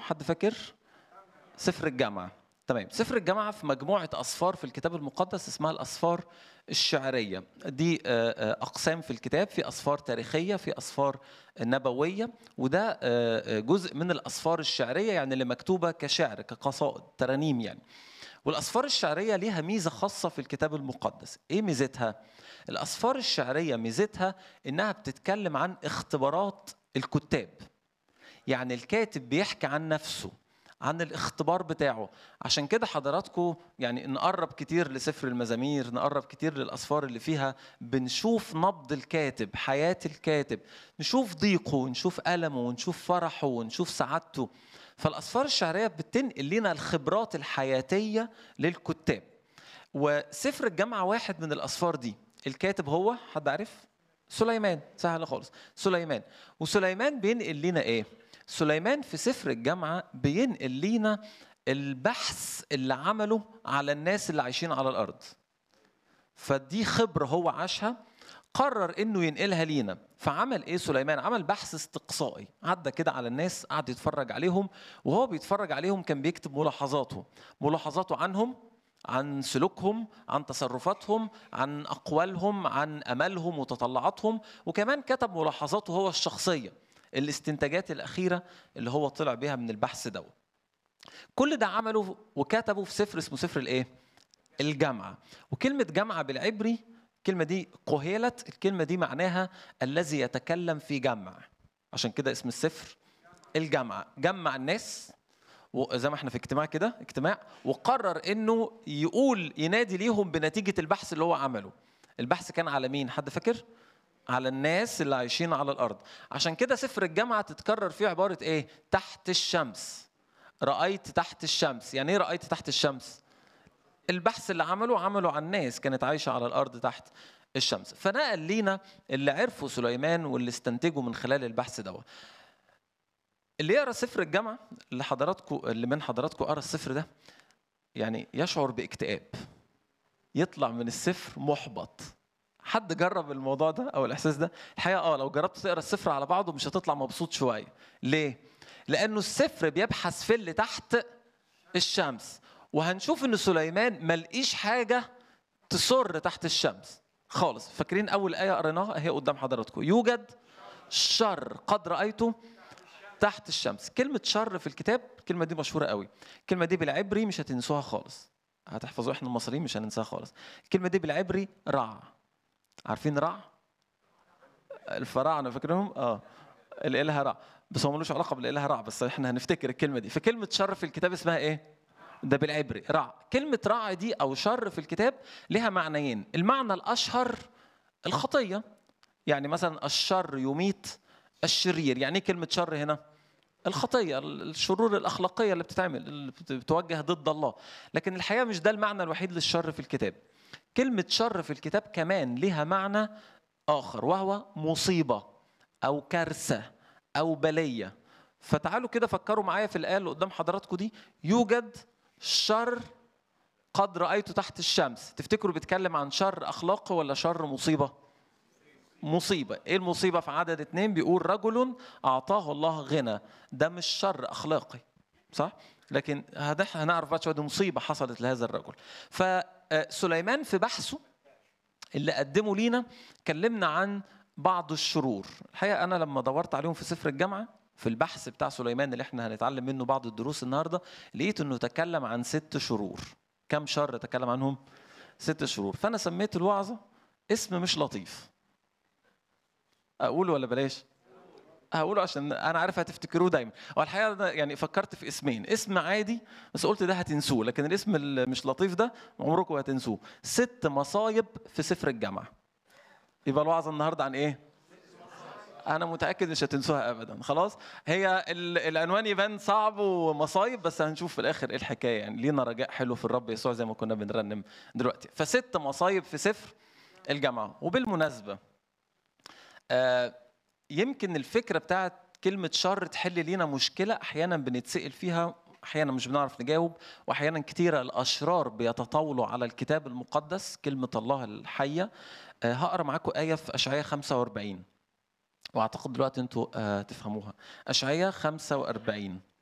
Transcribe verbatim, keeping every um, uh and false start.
حد فاكر؟ سفر الجامعة. تمام. سفر الجامعة في مجموعة أسفار في الكتاب المقدس اسمها الأسفار الشعرية. دي أقسام في الكتاب، في أسفار تاريخية، في أسفار نبوية، وده جزء من الأسفار الشعرية يعني اللي مكتوبة كشعر كقصائد ترانيم يعني. والأسفار الشعرية ليها ميزة خاصة في الكتاب المقدس. إيه ميزتها؟ الأسفار الشعرية ميزتها إنها بتتكلم عن اختبارات الكتاب. يعني الكاتب بيحكي عن نفسه، عن الاختبار بتاعه. عشان كده حضراتكم يعني نقرب كتير لسفر المزامير، نقرب كتير للأسفار اللي فيها بنشوف نبض الكاتب، حياة الكاتب، نشوف ضيقه ونشوف ألمه ونشوف فرحه ونشوف سعادته. فالأسفار الشعرية بتنقل لنا الخبرات الحياتية للكتاب. وسفر الجامعة واحد من الأسفار دي. الكاتب هو حد عارف؟ سليمان. سهل خالص، سليمان. وسليمان بينقل لنا إيه؟ سليمان في سفر الجامعة بينقل لنا البحث اللي عمله على الناس اللي عايشين على الأرض. فدي خبرة هو عاشها، قرر إنه ينقلها لينا. فعمل إيه سليمان؟ عمل بحث استقصائي، عدى كده على الناس، قعد يتفرج عليهم، وهو بيتفرج عليهم كان بيكتب ملاحظاته، ملاحظاته عنهم، عن سلوكهم، عن تصرفاتهم، عن أقوالهم، عن أملهم وتطلعاتهم، وكمان كتب ملاحظاته هو الشخصية، الاستنتاجات الأخيرة اللي هو طلع بيها من البحث ده. كل ده عمله وكتبه في سفر اسمه سفر الإيه؟ الجامعة. وكلمة جامعة بالعبري الكلمة دي قهيلت، الكلمة دي معناها الذي يتكلم في جمع، عشان كده اسم السفر الجامعة. جمع الناس وزي ما احنا في اجتماع كده، اجتماع، وقرر انه يقول ينادي ليهم بنتيجة البحث اللي هو عمله. البحث كان على مين؟ حد فاكر؟ على الناس اللي عايشين على الأرض. عشان كده سفر الجامعة تتكرر فيه عبارة ايه؟ تحت الشمس. رأيت تحت الشمس. يعني ايه رأيت تحت الشمس؟ البحث اللي عمله عمله عن ناس كانت عايشة على الأرض تحت الشمس. فنقل لينا اللي عرفه سليمان واللي استنتجه من خلال البحث ده. اللي يقرأ سفر الجامعة، اللي حضراتكم اللي من حضراتكم قرأ السفر ده يعني يشعر باكتئاب، يطلع من السفر محبط. حد جرب الموضوع ده او الاحساس ده؟ الحقيقه اه لو جربت تقرا السفر على بعضه مش هتطلع مبسوط شويه. ليه؟ لانه السفر بيبحث في اللي تحت الشمس، وهنشوف ان سليمان ما لقيش حاجه تسر تحت الشمس خالص. فاكرين اول ايه قريناها اهي قدام حضراتكم؟ يوجد شر قد رايته تحت الشمس. كلمه شر في الكتاب الكلمه دي مشهوره قوي. الكلمه دي بالعبري مش هتنسوها خالص، هتحفظوا احنا المصريين مش هننساها خالص. الكلمه دي بالعبري رع. عارفين رع؟ الفراعنه فاكرهم؟ اه الاله رع، بس هو ملوش علاقه بالاله رع، بس احنا هنفتكر الكلمه دي. فكلمه شر في الكتاب اسمها ايه؟ ده بالعبري رع. كلمه رع دي او شر في الكتاب لها معنيين. المعنى الاشهر الخطيه، يعني مثلا الشر يميت الشرير. يعني ايه كلمه شر هنا؟ الخطيه، الشرور الاخلاقيه اللي بتتعمل اللي بتوجه ضد الله. لكن الحقيقه مش ده المعنى الوحيد للشر في الكتاب. كلمه شر في الكتاب كمان لها معنى آخر، وهو مصيبة أو كارثة أو بلية. فتعالوا كده فكروا معايا في الآية اللي قدام حضراتكم دي. يوجد شر قد رأيته تحت الشمس. تفتكروا بيتكلم عن شر أخلاقي ولا شر مصيبة؟ مصيبة. إيه المصيبة في عدد اتنين؟ بيقول رجل أعطاه الله غنى. ده مش شر أخلاقي صح؟ لكن هنعرف بعد شوية دي مصيبة حصلت لهذا الرجل. فسليمان في بحثه اللي قدموا لينا كلمنا عن بعض الشرور. الحقيقة أنا لما دورت عليهم في سفر الجامعة في البحث بتاع سليمان اللي احنا هنتعلم منه بعض الدروس النهاردة، لقيت انه تكلم عن ست شرور. كم شر تكلم عنهم؟ ست شرور. فأنا سميت الوعظة اسم مش لطيف. أقوله ولا بلاش؟ هقوله عشان انا عارف هتفتكروه دايما. والحقيقه يعني فكرت في اسمين، اسم عادي بس قلت ده هتنسوه، لكن الاسم اللي مش لطيف ده عمركم هتنسوه. ست مصايب في سفر الجامعه. يبقى الوعظه النهارده عن ايه؟ انا متاكد مش هتنسوها ابدا. خلاص، هي العنوان يبان صعب ومصايب، بس هنشوف في الاخر ايه الحكايه. يعني لينا رجاء حلو في الرب يسوع زي ما كنا بنرنم دلوقتي. فست مصايب في سفر الجامعه. وبالمناسبه آه يمكن الفكرة بتاعت كلمة شر تحل لينا مشكلة أحيانا بنتسأل فيها، أحيانا مش بنعرف نجاوب، وأحيانا كتيرة الأشرار بيتطاولوا على الكتاب المقدس كلمة الله الحية. أه هقرأ معاكم آية في أشعياء خمسة وأربعين، وأعتقد دلوقتي أنتوا أه تفهموها. أشعياء خمسة وأربعين